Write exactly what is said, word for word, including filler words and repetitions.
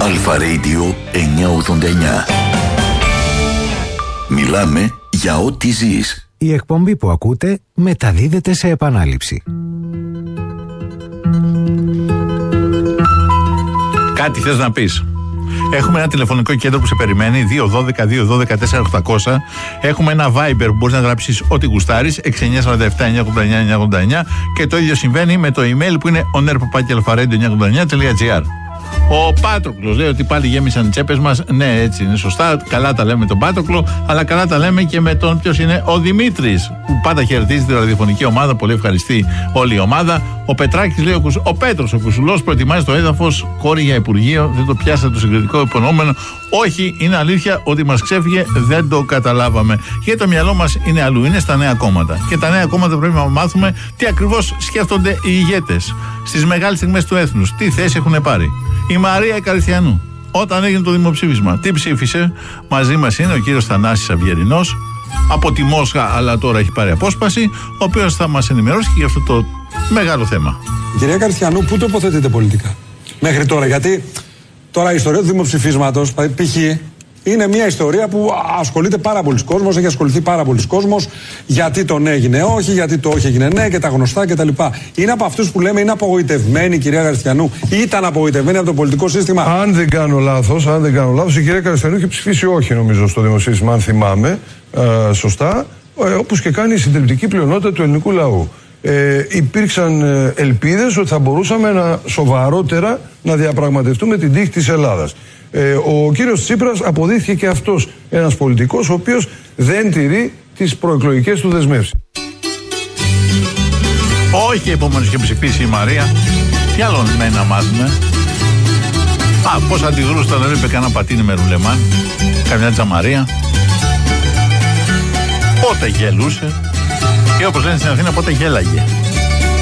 Αλφα Radio εννιακόσια ογδόντα εννιά. Μιλάμε για ό,τι ζεις. Η εκπομπή που ακούτε μεταδίδεται σε επανάληψη. Κάτι θες να πεις? Έχουμε ένα τηλεφωνικό κέντρο που σε περιμένει, δύο ένα δύο δύο ένα δύο τέσσερα οκτακόσια. Έχουμε ένα Viber που μπορείς να γράψεις ό,τι γουστάρεις, έξι εννιά τέσσερα επτά εννιά ογδόντα εννιά εννιά ογδόντα εννιά, και το ίδιο συμβαίνει με το email που είναι onerpapaki-alfaradio εννιακόσια ογδόντα εννιά τελεία τζι άρ. Ο Πάτροκλος λέει ότι πάλι γέμισαν οι τσέπες μας. Ναι, έτσι είναι σωστά. Καλά τα λέμε με τον Πάτροκλο, αλλά καλά τα λέμε και με τον, ποιος είναι, ο Δημήτρης, που πάντα χαιρετίζει τη ραδιοφωνική ομάδα. Πολύ ευχαριστεί όλη η ομάδα. Ο Πετράκης λέει: Ο, Κουσ... ο Πέτρος, ο Κουσουλός, προετοιμάζει το έδαφος. Κόρη για Υπουργείο. Δεν το πιάσατε το συγκριτικό υπονοούμενο. Όχι, είναι αλήθεια ότι μας ξέφυγε, δεν το καταλάβαμε. Γιατί το μυαλό μας είναι αλλού, είναι στα νέα κόμματα. Και τα νέα κόμματα πρέπει να μάθουμε τι ακριβώς σκέφτονται οι ηγέτες στις μεγάλες στιγμές του έθνους. Τι θέση έχουν πάρει. Η Μαρία Καριστιανού, όταν έγινε το δημοψήφισμα, τι ψήφισε? Μαζί μας είναι ο κύριος Θανάσης Αυγερινός, από τη Μόσχα, αλλά τώρα έχει πάρει απόσπαση, ο οποίος θα μας ενημερώσει και για αυτό το μεγάλο θέμα. Κυρία Καριστιανού, πού τοποθετείτε πολιτικά μέχρι τώρα? Γιατί τώρα η ιστορία του δημοψηφίσματος, π.χ. είναι μια ιστορία που ασχολείται πάρα πολλοί κόσμος, έχει ασχοληθεί πάρα πολλοί κόσμος. Γιατί τον έγινε όχι, γιατί το όχι έγινε ναι, και τα γνωστά κτλ. Είναι από αυτούς που λέμε είναι απογοητευμένοι, κυρία Καριστιανού, ήταν απογοητευμένοι από το πολιτικό σύστημα. Αν δεν κάνω λάθος, αν δεν κάνω λάθος, η κυρία Καριστιανού είχε ψηφίσει όχι, νομίζω, στο δημοψήφισμα, αν θυμάμαι ε, σωστά, ε, όπως και κάνει η συντριπτική πλειονότητα του ελληνικού λαού. Ε, υπήρξαν ε, ελπίδες ότι θα μπορούσαμε να, σοβαρότερα να διαπραγματευτούμε την τύχη της Ελλάδας. Ε, ο κύριος Τσίπρας αποδείχθηκε και αυτός ένας πολιτικός ο οποίος δεν τηρεί τις προεκλογικές του δεσμεύσεις. Όχι, επομένως και ψηφίσει η Μαρία. Τι άλλο μένει να μάθουμε? Α, πώς αντιδρούσε όταν έβλεπε κανένα πατίνι με ρουλεμάν, καμιά τζαμαρία. Πότε γελούσε, και όπως λένε στην Αθήνα, πότε γέλαγε.